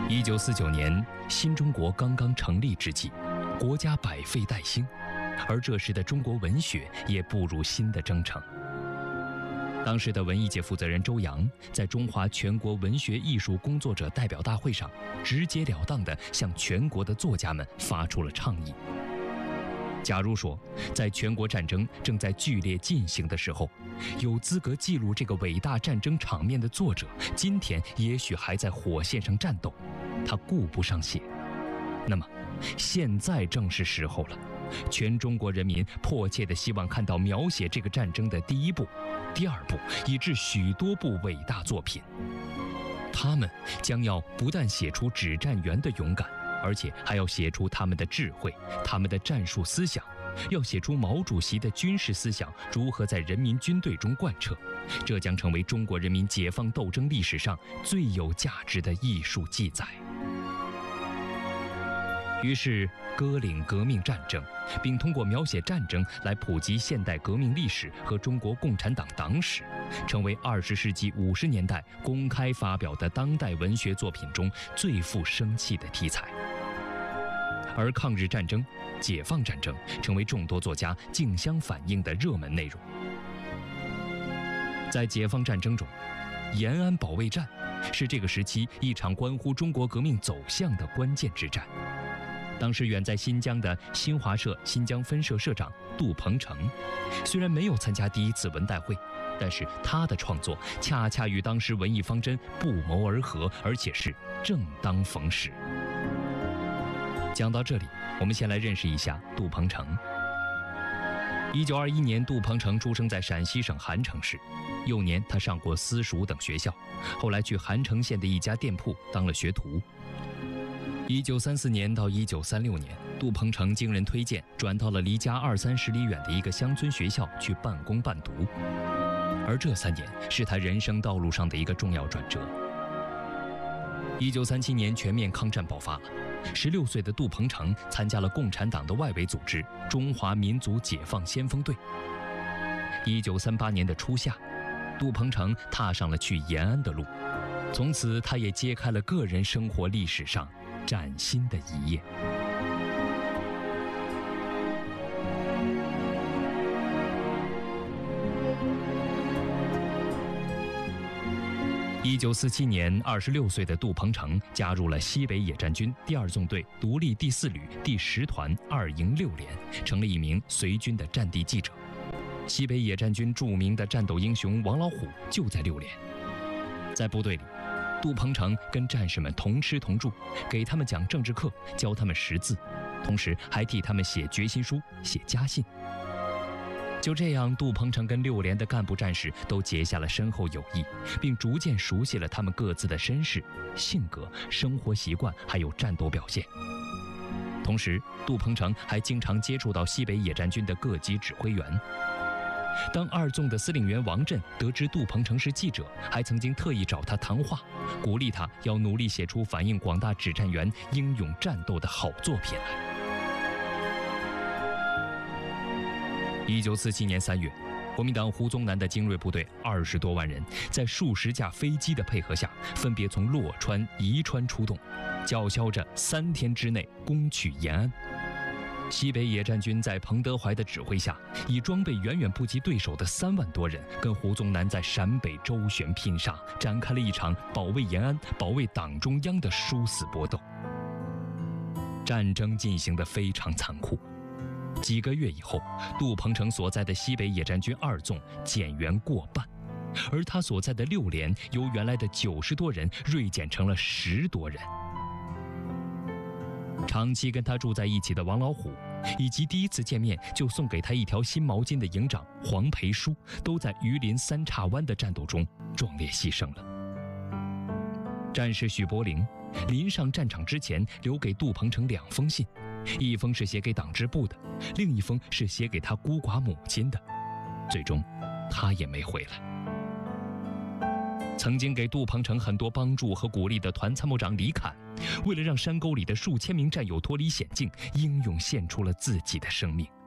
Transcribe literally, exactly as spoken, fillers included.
一九四九年，新中国刚刚成立之际，国家百废待兴，而这时的中国文学也步入新的征程。当时的文艺界负责人周扬在中华全国文学艺术工作者代表大会上，直截了当地向全国的作家们发出了倡议。假如说，在全国战争正在剧烈进行的时候，有资格记录这个伟大战争场面的作者，今天也许还在火线上战斗，他顾不上写。那么，现在正是时候了。全中国人民迫切地希望看到描写这个战争的第一部、第二部，以至许多部伟大作品。他们将要不但写出指战员的勇敢，而且还要写出他们的智慧、他们的战术思想，要写出毛主席的军事思想如何在人民军队中贯彻。这将成为中国人民解放斗争历史上最有价值的艺术记载。于是，歌领革命战争，并通过描写战争来普及现代革命历史和中国共产党党史，成为二十世纪五十年代公开发表的当代文学作品中最富生气的题材。而抗日战争、解放战争成为众多作家竞相反映的热门内容。在解放战争中，延安保卫战是这个时期一场关乎中国革命走向的关键之战。当时远在新疆的新华社新疆分社社长杜鹏程，虽然没有参加第一次文代会，但是他的创作恰恰与当时文艺方针不谋而合，而且是正当逢时。讲到这里，我们先来认识一下杜鹏程。一九二一年，杜鹏程出生在陕西省韩城市。幼年，他上过私塾等学校，后来去韩城县的一家店铺当了学徒。一九三四年到一九三六年，杜鹏程经人推荐，转到了离家二三十里远的一个乡村学校去半工半读。而这三年是他人生道路上的一个重要转折。一九三七年，全面抗战爆发了。十六岁的杜鹏程参加了共产党的外围组织中华民族解放先锋队。一九三八年的初夏，杜鹏程踏上了去延安的路，从此他也揭开了个人生活历史上崭新的一页。一九四七年，二十六岁的杜鹏程加入了西北野战军第二纵队独立第四旅第十团二营六连，成了一名随军的战地记者。西北野战军著名的战斗英雄王老虎就在六连。在部队里，杜鹏程跟战士们同吃同住，给他们讲政治课，教他们识字，同时还替他们写决心书、写家信。就这样，杜鹏程跟六连的干部战士都结下了深厚友谊，并逐渐熟悉了他们各自的身世、性格、生活习惯，还有战斗表现。同时，杜鹏程还经常接触到西北野战军的各级指挥员。当二纵的司令员王震得知杜鹏程是记者，还曾经特意找他谈话，鼓励他要努力写出反映广大指战员英勇战斗的好作品来。一九四七年三月，国民党胡宗南的精锐部队二十多万人，在数十架飞机的配合下，分别从洛川、宜川出动，叫嚣着三天之内攻取延安。西北野战军在彭德怀的指挥下，以装备远远不及对手的三万多人，跟胡宗南在陕北周旋拼杀，展开了一场保卫延安、保卫党中央的殊死搏斗。战争进行得非常残酷。几个月以后，杜鹏程所在的西北野战军二纵减员过半，而他所在的六连由原来的九十多人锐减成了十多人。长期跟他住在一起的王老虎，以及第一次见面就送给他一条新毛巾的营长黄培书，都在榆林三岔湾的战斗中壮烈牺牲了。战士许伯龄临上战场之前留给杜鹏程两封信，一封是写给党支部的，另一封是写给他孤寡母亲的。最终，他也没回来。曾经给杜鹏程很多帮助和鼓励的团参谋长李侃，为了让山沟里的数千名战友脱离险境，英勇献出了自己的生命。